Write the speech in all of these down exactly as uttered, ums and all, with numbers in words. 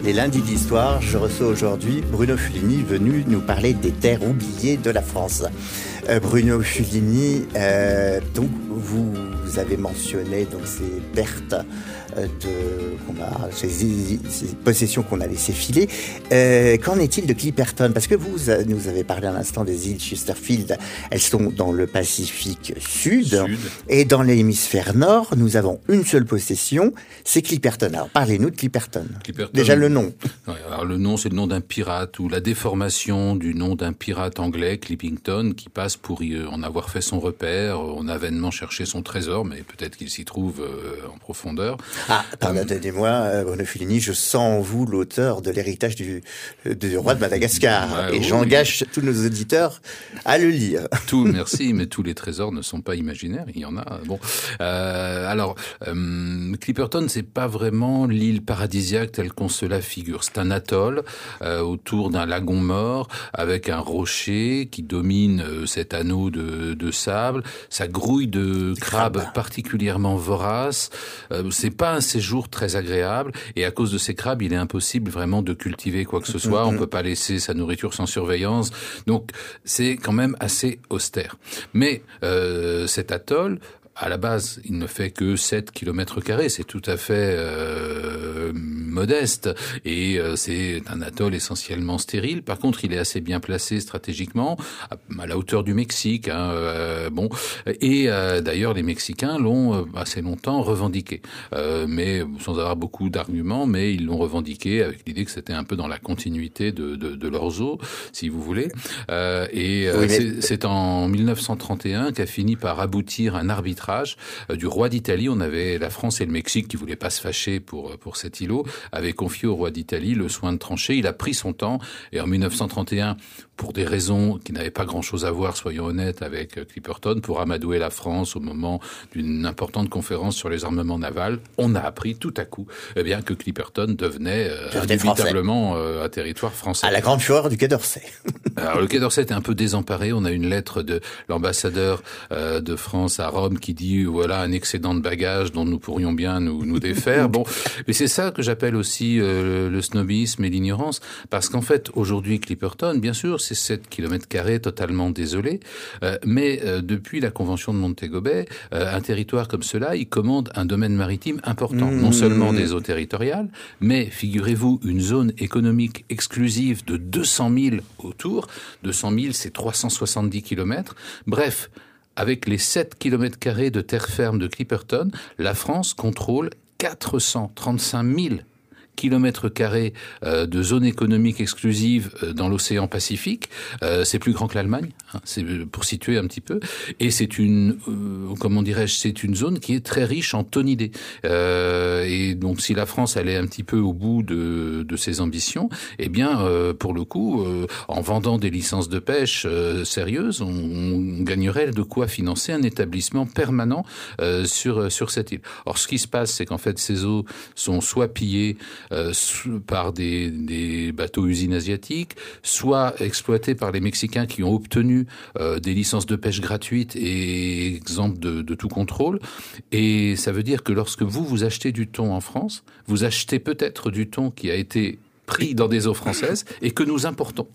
Les lundis de l'histoire, je reçois aujourd'hui Bruno Fulini, venu nous parler des terres oubliées de la France. Euh, Bruno Fulini, euh, donc vous, vous avez mentionné donc ces pertes euh, de qu'on a, ces, ces possessions qu'on a laissées filer. Euh, qu'en est-il de Clipperton? Parce que vous nous avez parlé un instant des îles Chesterfield. Elles sont dans le Pacifique Sud, Sud. Et dans l'hémisphère Nord, nous avons une seule possession, c'est Clipperton. Alors parlez-nous de Clipperton. Clipperton. Déjà le nom. Ouais, alors le nom, c'est le nom d'un pirate ou la déformation du nom d'un pirate anglais, Clippington, qui passe pour y en avoir fait son repère. On a vainement cherché son trésor, mais peut-être qu'il s'y trouve euh, en profondeur. Ah, pardonnez-moi, euh, Bruno Fulini, je sens en vous l'auteur de l'héritage du, du roi de Madagascar. Ouais, et oui, j'engage oui. tous nos auditeurs à le lire. Tout, merci, mais tous les trésors ne sont pas imaginaires, il y en a. Bon, euh, alors, euh, Clipperton, c'est pas vraiment l'île paradisiaque telle qu'on se la figure. C'est un atoll euh, autour d'un lagon mort avec un rocher qui domine euh, cet anneau de, de sable. Ça grouille de crabes Crabe. particulièrement voraces. Euh, c'est pas un séjour très agréable et à cause de ces crabes, il est impossible vraiment de cultiver quoi que ce soit. On peut pas laisser sa nourriture sans surveillance. Donc c'est quand même assez austère. Mais euh, cet atoll, à la base, il ne fait que sept kilomètres carrés, c'est tout à fait euh, modeste et euh, c'est un atoll essentiellement stérile. Par contre, il est assez bien placé stratégiquement, à, à la hauteur du Mexique. Hein, euh, bon, et euh, d'ailleurs, les Mexicains l'ont euh, assez longtemps revendiqué, euh, mais sans avoir beaucoup d'arguments, mais ils l'ont revendiqué avec l'idée que c'était un peu dans la continuité de, de, de leurs eaux, si vous voulez. Euh, et euh, oui, mais... c'est, c'est en mille neuf cent trente et un qu'a fini par aboutir un arbitrage du roi d'Italie. On avait la France et le Mexique qui voulaient pas se fâcher pour pour cet îlot, avaient confié au roi d'Italie le soin de trancher. Il a pris son temps et en mille neuf cent trente et un, pour des raisons qui n'avaient pas grand-chose à voir, soyons honnêtes, avec Clipperton, pour amadouer la France au moment d'une importante conférence sur les armements navals, on a appris tout à coup eh bien que Clipperton devenait euh, indubitablement euh, un territoire français. À la grande fureur du Quai d'Orsay. Alors le Quai d'Orsay était un peu désemparé. On a une lettre de l'ambassadeur euh, de France à Rome qui dit voilà un excédent de bagages dont nous pourrions bien nous, nous défaire. Bon, mais c'est ça que j'appelle aussi euh, le snobisme et l'ignorance, parce qu'en fait aujourd'hui Clipperton, bien sûr, c'est sept kilomètres carrés totalement désolé, euh, mais euh, depuis la Convention de Montego Bay, euh, un territoire comme cela, il commande un domaine maritime important, mmh. non seulement des eaux territoriales, mais figurez-vous une zone économique exclusive de deux cent milles autour. deux cent milles, c'est trois cent soixante-dix kilomètres. Bref, avec les sept kilomètres carrés de terre ferme de Clipperton, la France contrôle quatre cent trente-cinq mille kilomètres carrés euh, de zone économique exclusive euh, dans l'océan Pacifique. Euh, c'est plus grand que l'Allemagne, hein, c'est pour situer un petit peu. Et c'est une, euh, comment dirais-je, c'est une zone qui est très riche en tonidés. Euh, et donc, si la France allait un petit peu au bout de, de ses ambitions, eh bien, euh, pour le coup, euh, en vendant des licences de pêche euh, sérieuses, on, on gagnerait de quoi financer un établissement permanent euh, sur sur cette île. Or, ce qui se passe, c'est qu'en fait, ces eaux sont soit pillées Euh, par des, des bateaux-usines asiatiques, soit exploités par les Mexicains qui ont obtenu euh, des licences de pêche gratuites et exemptes de, de tout contrôle. Et ça veut dire que lorsque vous, vous achetez du thon en France, vous achetez peut-être du thon qui a été pris dans des eaux françaises et que nous importons.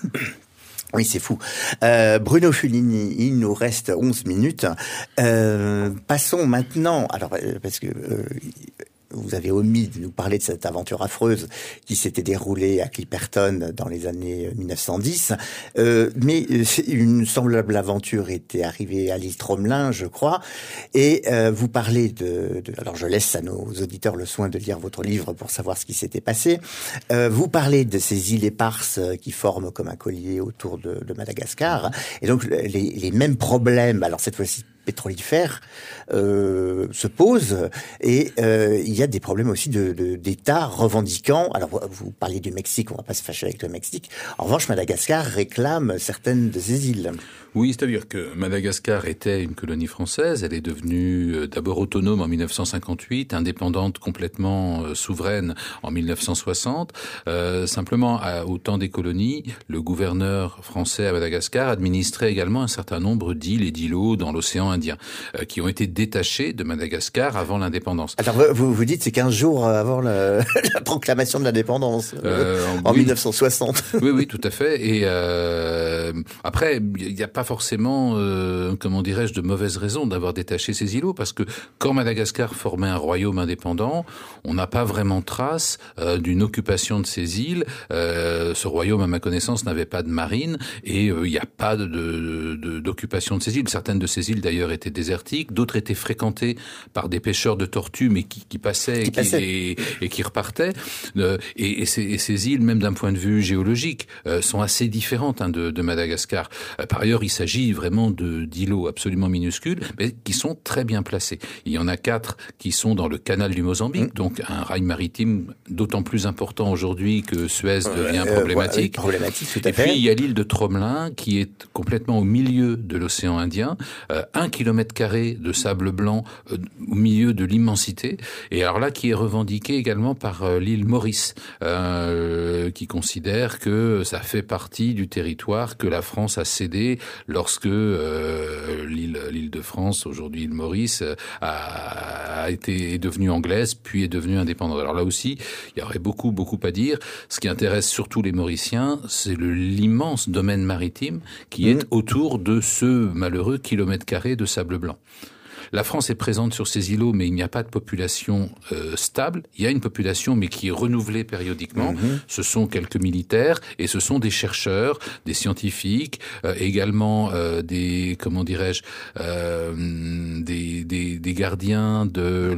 Oui, c'est fou. Euh, Bruno Fulini, il nous reste onze minutes. Euh, passons maintenant, alors parce que... Euh, vous avez omis de nous parler de cette aventure affreuse qui s'était déroulée à Clipperton dans les années mille neuf cent dix. Euh, mais une semblable aventure était arrivée à l'île Tromelin, je crois. Et euh, vous parlez de, de... Alors, je laisse à nos auditeurs le soin de lire votre livre pour savoir ce qui s'était passé. Euh, vous parlez de ces îles éparses qui forment comme un collier autour de, de Madagascar. Et donc, les, les mêmes problèmes, alors cette fois-ci pétrolifères, euh, se posent. Et euh, il y a des problèmes aussi de, de, d'États revendiquant. Alors, vous parlez du Mexique, on va pas se fâcher avec le Mexique. En revanche, Madagascar réclame certaines de ces îles. Oui, c'est-à-dire que Madagascar était une colonie française. Elle est devenue d'abord autonome en mille neuf cent cinquante-huit, indépendante complètement euh, souveraine en mille neuf cent soixante. Euh, simplement, à, au temps des colonies, le gouverneur français à Madagascar administrait également un certain nombre d'îles et d'îlots dans l'océan Indien, euh, qui ont été détachés de Madagascar avant l'indépendance. Alors vous vous dites c'est quinze jours avant le, la proclamation de l'indépendance euh, en oui. mille neuf cent soixante. Oui, oui, tout à fait. Et euh, après, il n'y a pas forcément, euh, comment dirais-je, de mauvaises raisons d'avoir détaché ces îlots, parce que quand Madagascar formait un royaume indépendant, on n'a pas vraiment trace euh, d'une occupation de ces îles. Euh, ce royaume, à ma connaissance, n'avait pas de marine et il euh, n'y a pas de, de, de, d'occupation de ces îles. Certaines de ces îles, d'ailleurs, étaient désertiques. D'autres étaient fréquentées par des pêcheurs de tortues, mais qui, qui passaient, qui et, passaient. Qui, et, et qui repartaient. Euh, et, et, ces, et ces îles, même d'un point de vue géologique, euh, sont assez différentes hein, de, de Madagascar. Euh, par ailleurs, il s'agit vraiment de d'îlots absolument minuscules, mais qui sont très bien placés. Il y en a quatre qui sont dans le canal du Mozambique, mmh. donc un rail maritime d'autant plus important aujourd'hui que Suez devient euh, problématique. Euh, problématique, tout à et fait. puis il y a l'île de Tromelin qui est complètement au milieu de l'océan Indien, euh, un kilomètre carré de sable blanc euh, au milieu de l'immensité. Et alors là, qui est revendiqué également par euh, l'île Maurice, euh, qui considère que ça fait partie du territoire que la France a cédé lorsque euh, l'île, l'île de France, aujourd'hui l'île Maurice, a, a été est devenue anglaise, puis est devenue indépendante. Alors là aussi, il y aurait beaucoup, beaucoup à dire. Ce qui intéresse surtout les Mauriciens, c'est le, l'immense domaine maritime qui est mmh. autour de ce malheureux kilomètre carré de sable blanc. La France est présente sur ces îlots, mais il n'y a pas de population euh, stable. Il y a une population, mais qui est renouvelée périodiquement. Mmh. Ce sont quelques militaires et ce sont des chercheurs, des scientifiques, euh, également euh, des, comment dirais-je, euh, des, des, des gardiens de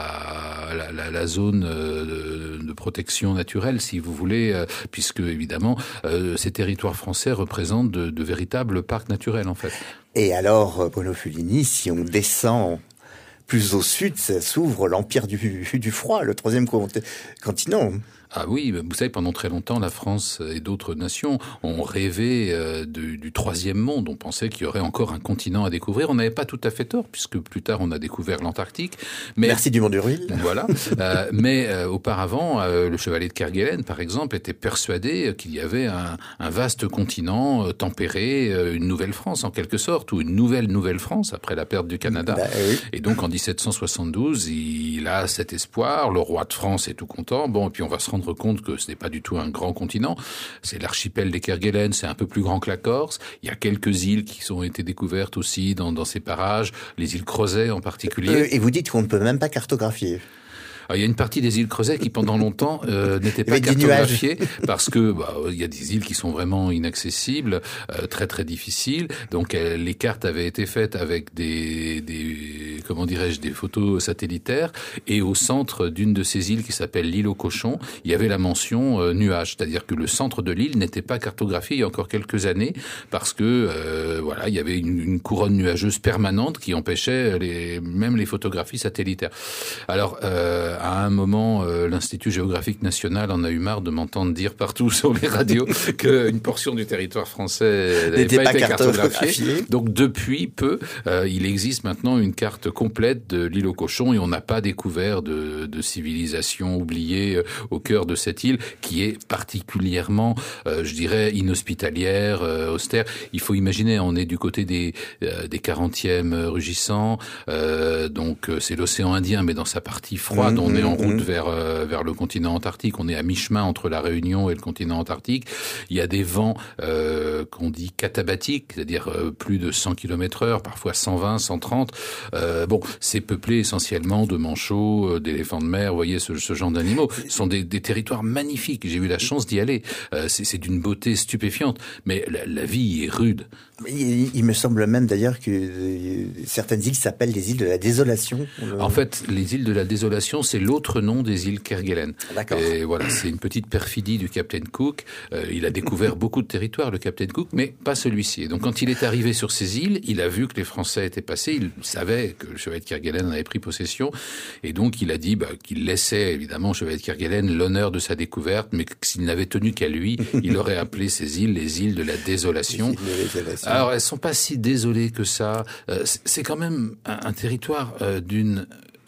la, la, la, la zone de, de protection naturelle, si vous voulez, euh, puisque évidemment, euh, ces territoires français représentent de, de véritables parcs naturels, en fait. Et alors, Bruno Fulini, si on descend plus au sud, ça s'ouvre l'empire du, du froid, le troisième continent. Ah oui, vous savez, pendant très longtemps, la France et d'autres nations ont rêvé euh, du, du troisième monde. On pensait qu'il y aurait encore un continent à découvrir. On n'avait pas tout à fait tort, puisque plus tard, on a découvert l'Antarctique. Mais, merci Dumont d'Urville. Voilà. euh, mais euh, auparavant, euh, le chevalier de Kerguelen, par exemple, était persuadé qu'il y avait un, un vaste continent euh, tempéré, euh, une nouvelle France en quelque sorte, ou une nouvelle nouvelle France après la perte du Canada. Bah, oui. Et donc, en dix-sept cent soixante-douze, il a cet espoir. Le roi de France est tout content. Bon, et puis on va se rendre compte que ce n'est pas du tout un grand continent. C'est l'archipel des Kerguelen, c'est un peu plus grand que la Corse. Il y a quelques îles qui ont été découvertes aussi dans, dans ces parages, les îles Crozet en particulier. Euh, et vous dites qu'on ne peut même pas cartographier. Alors, il y a une partie des îles Crozet qui, pendant longtemps, euh, n'était pas cartographiée parce que bah, il y a des îles qui sont vraiment inaccessibles, euh, très très difficiles. Donc, euh, les cartes avaient été faites avec des, des comment dirais-je, des photos satellitaires. Et au centre d'une de ces îles, qui s'appelle l'île aux cochons, il y avait la mention euh, nuage, c'est-à-dire que le centre de l'île n'était pas cartographié il y a encore quelques années parce que euh, voilà, il y avait une, une couronne nuageuse permanente qui empêchait les, même les photographies satellitaires. Alors euh, à un moment, euh, l'Institut géographique national en a eu marre de m'entendre dire partout sur les radios qu'une portion du territoire français n'avait pas, pas été cartographiée. Donc depuis peu, euh, il existe maintenant une carte complète de l'île aux cochons et on n'a pas découvert de, de civilisation oubliée euh, au cœur de cette île qui est particulièrement, euh, je dirais, inhospitalière, euh, austère. Il faut imaginer, on est du côté des, euh, des quarantièmes rugissants, euh, donc c'est l'océan Indien, mais dans sa partie froide. Mmh. On est en route vers euh, vers le continent antarctique. On est à mi-chemin entre la Réunion et le continent antarctique. Il y a des vents euh, qu'on dit catabatiques, c'est-à-dire euh, plus de cent kilomètres heure, parfois cent vingt, cent trente. Euh, bon, c'est peuplé essentiellement de manchots, euh, d'éléphants de mer. Vous voyez ce, ce genre d'animaux. Ce sont des, des territoires magnifiques. J'ai eu la chance d'y aller. Euh, c'est, c'est d'une beauté stupéfiante. Mais la, la vie est rude. Il, il me semble même d'ailleurs que euh, certaines îles s'appellent les îles de la désolation. En fait, les îles de la désolation, c'est l'autre nom des îles Kerguelen. D'accord. Et voilà, c'est une petite perfidie du capitaine Cook. Euh, il a découvert beaucoup de territoires, le capitaine Cook, mais pas celui-ci. Et donc, quand il est arrivé sur ces îles, il a vu que les Français étaient passés. Il savait que le chevalier de Kerguelen en avait pris possession. Et donc, il a dit bah, qu'il laissait, évidemment, au chevalier de Kerguelen l'honneur de sa découverte, mais que s'il n'avait tenu qu'à lui, il aurait appelé ces îles les îles de la désolation. Alors, elles sont pas si désolées que ça. Euh, c'est quand même un, un territoire euh, d'une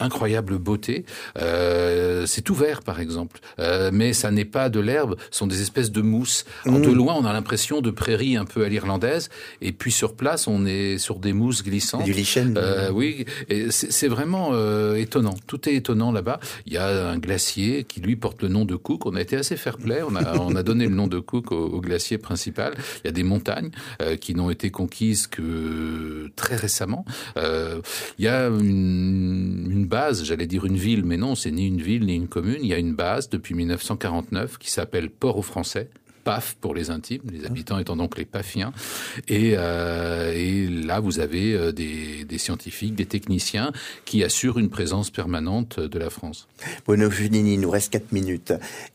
incroyable beauté. Euh, c'est tout vert, par exemple, euh, mais ça n'est pas de l'herbe, ce sont des espèces de mousses. Alors, mmh. de loin, on a l'impression de prairies un peu à l'irlandaise, et puis sur place, on est sur des mousses glissantes. Du lichen. Euh, oui, et c'est, c'est vraiment euh, étonnant. Tout est étonnant là-bas. Il y a un glacier qui, lui, porte le nom de Cook. On a été assez fair-play. On a, on a donné le nom de Cook au, au glacier principal. Il y a des montagnes euh, qui n'ont été conquises que très récemment. Euh, il y a une, une base, j'allais dire une ville, mais non, c'est ni une ville ni une commune. Il y a une base depuis mille neuf cent quarante-neuf qui s'appelle Port-aux-Français. P A F pour les intimes, les habitants étant donc les Pafiens. Et, euh, et là, vous avez des, des scientifiques, des techniciens qui assurent une présence permanente de la France. Bruno Giulini, il nous reste quatre minutes.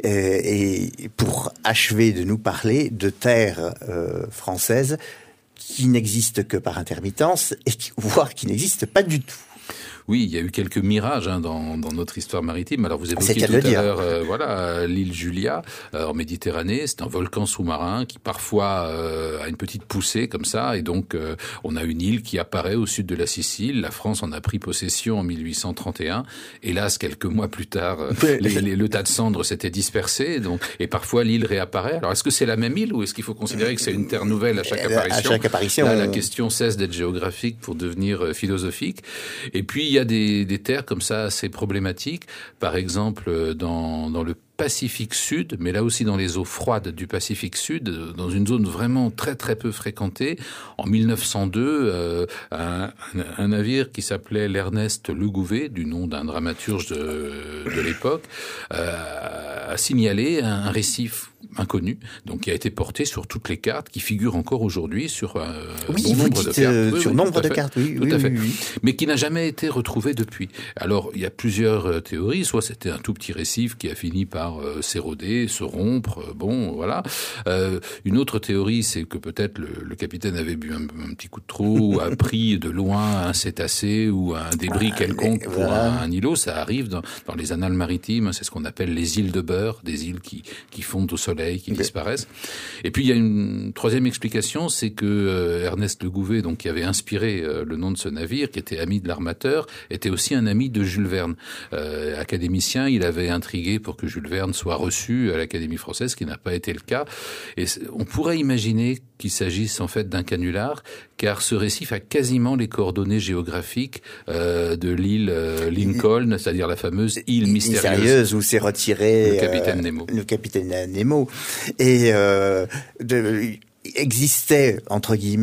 Et, et pour achever de nous parler de terres euh, françaises qui n'existent que par intermittence, et qui, voire qui n'existent pas du tout. Oui, il y a eu quelques mirages hein, dans, dans notre histoire maritime. Alors vous évoquiez tout à l'heure, euh, voilà, l'île Julia euh, en Méditerranée. C'est un volcan sous-marin qui parfois euh, a une petite poussée comme ça, et donc euh, on a une île qui apparaît au sud de la Sicile. La France en a pris possession en mille huit cent trente et un. Hélas, quelques mois plus tard, euh, les, les, le tas de cendres s'était dispersé, donc et parfois l'île réapparaît. Alors est-ce que c'est la même île ou est-ce qu'il faut considérer que c'est une terre nouvelle à chaque apparition ? À chaque apparition, là, on... la question cesse d'être géographique pour devenir philosophique. Et puis il y a des, des terres comme ça assez problématiques, par exemple dans, dans le Pacifique Sud, mais là aussi dans les eaux froides du Pacifique Sud, dans une zone vraiment très très peu fréquentée. En mille neuf cent deux, euh, un, un navire qui s'appelait l'Ernest Le Gouvet, du nom d'un dramaturge de, de l'époque, euh, a signalé un, un récif inconnu, donc qui a été porté sur toutes les cartes, qui figure encore aujourd'hui sur euh, oui, bon nombre de cartes. Euh, oui, sur oui, nombre de cartes, oui, tout oui, à fait. Oui, oui. Mais qui n'a jamais été retrouvé depuis. Alors, il y a plusieurs euh, théories. Soit c'était un tout petit récif qui a fini par euh, s'éroder, se rompre. Euh, bon, voilà. Euh, une autre théorie, c'est que peut-être le, le capitaine avait bu un, un petit coup de trop, ou a pris de loin un cétacé ou un débris ah, quelconque pour voilà. un, un îlot. Ça arrive dans, dans les annales maritimes. C'est ce qu'on appelle les îles de beurre, des îles qui, qui fondent au soleil, qui okay. disparaissent. Et puis il y a une troisième explication, c'est que euh, Ernest Le Gouvet, donc qui avait inspiré euh, le nom de ce navire, qui était ami de l'armateur, était aussi un ami de Jules Verne. Euh, académicien, il avait intrigué pour que Jules Verne soit reçu à l'Académie française, ce qui n'a pas été le cas. Et on pourrait imaginer qu'il s'agisse en fait d'un canular, car ce récif a quasiment les coordonnées géographiques euh, de l'île euh, Lincoln, c'est-à-dire la fameuse île mystérieuse, mystérieuse où s'est retiré le capitaine euh, Nemo. Le capitaine Nemo. Et euh, de, existait, entre guillemets,